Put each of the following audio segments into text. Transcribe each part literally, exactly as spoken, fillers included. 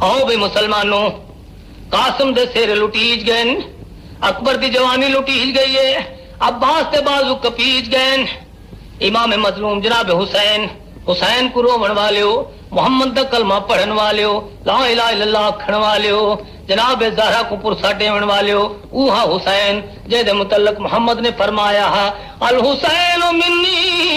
آؤ بے مسلمانوں، قاسم دے سیر لٹیج گئے، اکبر دی جوانی لٹیج گئی ہے، عباس دے بازو کپیج گئے، امام مظلوم جناب حسین حسین کو رومن والے ہو، محمد دا کلمہ پڑھن والے ہو، لا الہ الا اللہ کھڑ والے ہو، جناب زہرا کو پرسا ڈیون والے ہو، اوہا حسین جے دے متعلق محمد نے فرمایا ہے الحسین منی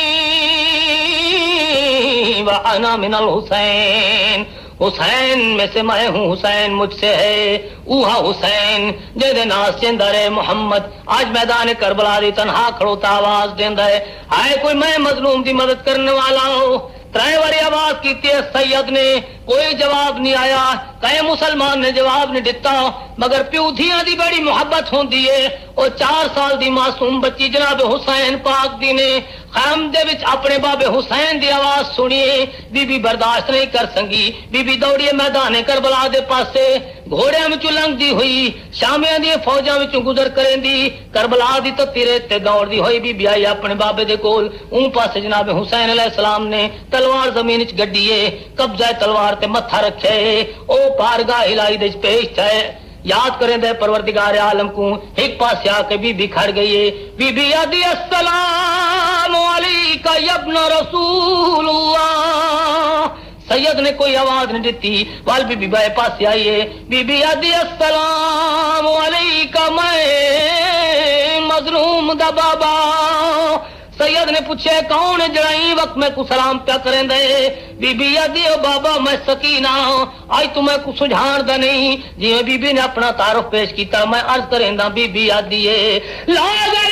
وانا من الحسین، حسین میں سے میں ہوں، حسین مجھ سے ہے، اوہا حسین جے دے ناس چندہ رہے محمد آج میدان کربلا دی تنہا کھڑوتا آواز دیندہ ہے، آئے کوئی میں مظلوم دی مدد کرنے والا ہو، ترائے واری آواز کیتی ہے سید نے، کوئی جواب نہیں آیا، کئی مسلمان نے جواب نہیں دیتا، مگر پیو دھیاں دی بڑی محبت ہوندی ہے، اور چار سال دی معصوم بچی جناب حسین پاک دی نے خیم دے وچ اپنے بابے حسین دی آواز سنیے، بی بی برداشت نہیں کر سنگی، بی بی دوڑیے میدان کربلا دے پاسے، گھوڑیاں وچوں لنگ دی ہوئی، شامیاں دی فوجاں وچوں گزر کریں دی، کربلا دی تتی ریت تے دوڑ دی ہوئی، بی بی آئی اپنے بابے دے کول، اون پاسے جناب حسین علیہ السلام نے تلوار زمین وچ گڈیے، قبضہ تلوار تے متھا رکھے، او بارگاہ الہی دے پیش تھے، یاد کریں دے پروردگار عالم کو، ایک پاس آ کے بی بی کھڑ گئی ہے، بی بی یادی السلام علیکہ ابن رسول اللہ، سید نے کوئی آواز نہیں دیتی، وال بی بی بائے پاس آئی ہے، بی بی یادی السلام علیکہ میں مظلوم دا بابا، سید نے پوچھے کون جڑائی وقت میں کو سلام پیا کریں دے، بی بی یادی او بابا میں سکینہ، آج تمہیں کو سجھان دا نہیں، جی بی بی نے اپنا تعارف پیش کیتا، میں عرض کریں دا بی بی یادی ہے لا